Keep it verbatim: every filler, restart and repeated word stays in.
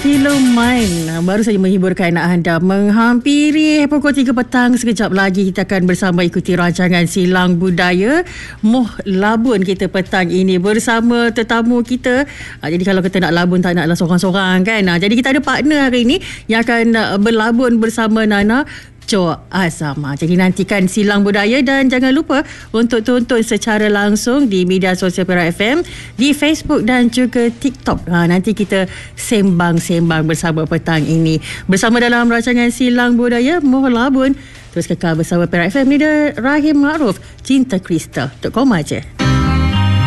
Filem Main baru saja menghiburkan anda. Menghampiri pukul tiga petang, sekejap lagi kita akan bersama ikuti rancangan Silang Budaya Moh Labun kita petang ini bersama tetamu kita. Jadi kalau kita nak labun tak naklah sorang-sorang kan. Jadi kita ada partner hari ini yang akan berlabun bersama Nana Choa Azam. Jadi nantikan Silang Budaya dan jangan lupa untuk tonton secara langsung di media sosial Perak F M, di Facebook dan juga TikTok. Ha, nanti kita sembang-sembang bersama petang ini. Bersama dalam rancangan Silang Budaya Moh Labun. Terus kekal bersama Perak F M, Leader Rahim Ma'ruf, Cinta Krista. Tok koma je.